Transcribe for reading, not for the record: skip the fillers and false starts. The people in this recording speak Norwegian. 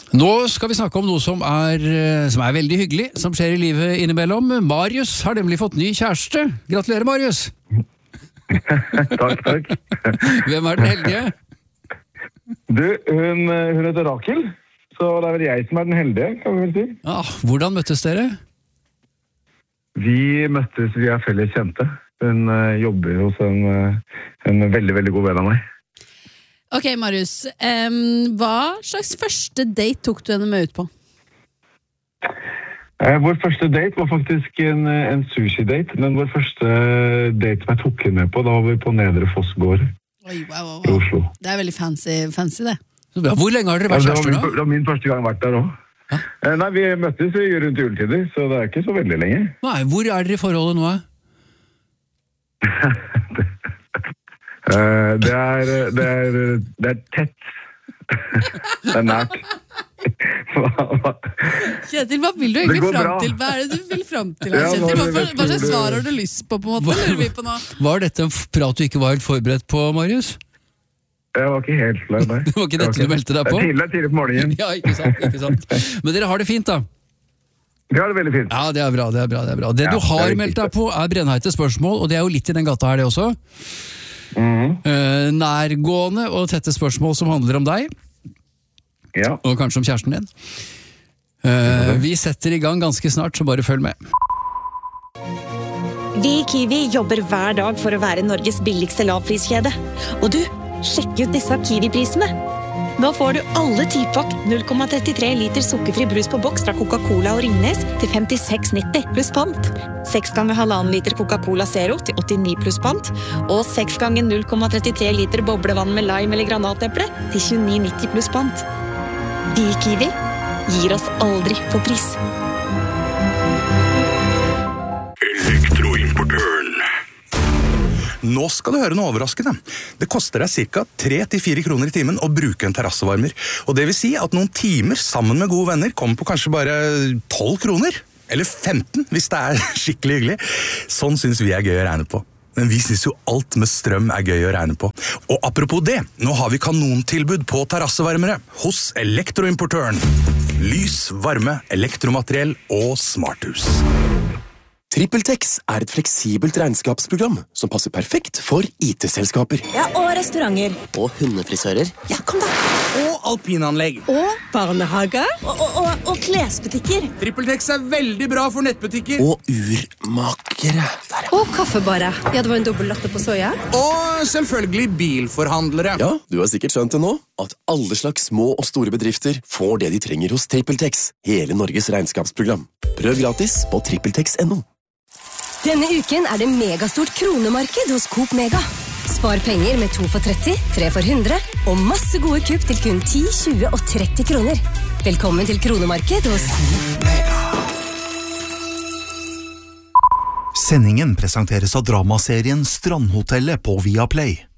Nå skal vi snakke om noe som er veldig hyggelig, som skjer i livet innimellom. Marius har nemlig fått ny kjæreste. Gratulerer, Marius! Takk. Hvem er den heldige? Du, hun heter Rakel, så det er vel jeg som er den heldige, kan vi vel si. Ja, hvordan møttes dere? Vi møttes via felles kjente. Hun jobber hos en veldig, veldig god venn av meg. Ok, Marius. Hva slags første date tok du henne med ut på? Vår første date var faktisk en sushi-date, men vår første date som jeg tok henne med på, da var vi på Nedre Fossgård i Oslo. Det er veldig fancy det. Hvor lenge har dere vært kjærester da? Det var min første gang vært der også. Nei, vi møttes rundt juletider, så det er ikke så veldig lenge. Nei, hvor er dere i forholdet nå? Det er tett. Det er nært. Kjetil, hva vil du egentlig fram til? Hva er det du vil fram til? Kjetil? Hva slags svar har du lyst på en måte? Lurer vi på nå? Var dette en prat du ikke var helt forberedt på, Marius? Jeg var ikke helt klar, nei. Det var ikke dette du meldte deg på? Det er tidlig på morgenen. Ja, ikke sant. Men dere har det fint da? Vi har det veldig fint. Ja, det er bra. Det du har meldt deg på er brennheite spørsmål, og det er jo litt i den gata her det også. Nærgående og tette spørsmål som handler om deg. Ja. Og kanskje om kjæresten din. Vi setter i gang ganske snart, så bare følg med. Vi i Kiwi jobber hver dag for å være Norges billigste lavpriskjede. Og du, sjekk ut disse Kiwi-prisene. Nå får du alle 10-pakk 0,33 liter sukkerfri brus på boks fra Coca-Cola og Ringnes til 56,90 pluss pant. 6 ganger 1,5 liter Coca-Cola Zero til 89 pluss pant. Og 6 ganger 0,33 liter boblevann med lime eller granateple til 29,90 pluss pant. Vi i Kiwi gir oss aldri på pris. Elektroimportøren. Nå skal du høre noe overraskende. Det koster deg ca. 3-4 kroner i timen å bruke en terrassevarmer. Og det vil si at noen timer sammen med gode venner kommer på kanskje bare 12 kroner. Eller 15, hvis det er skikkelig hyggelig. Sånn synes vi er gøy å regne på. Men vi synes jo alt med strøm er gøy å regne på. Og apropos det, nå har vi kanontilbud på terrassevarmere hos Elektroimportøren. Lys, varme, elektromateriell og smarthus. TrippelTex er et fleksibelt regnskapsprogram som passer perfekt for IT-selskaper. Ja, og restauranter. Og hundefrisører. Ja, kom da. Og alpinanlegg. Og barnehager. Og klesbutikker. TrippelTex er veldig bra for nettbutikker. Og urmakere. Og kaffebarer. Ja, det var en dobbelt latte på soja. Og selvfølgelig bilforhandlere. Ja, du har sikkert skjønt det nå, at alle slags små og store bedrifter får det de trenger hos TrippelTex. Hele Norges regnskapsprogram. Prøv gratis på TrippelTex.no. Denne uken er det megastort kronemarked hos Coop Mega. Spar penger med 2 for 30, 3 for 100 og masse gode kupp til kun 10, 20 og 30 kroner. Velkommen til kronemarked hos Mega. Sendingen presenteres av dramaserien Strandhotellet på Viaplay.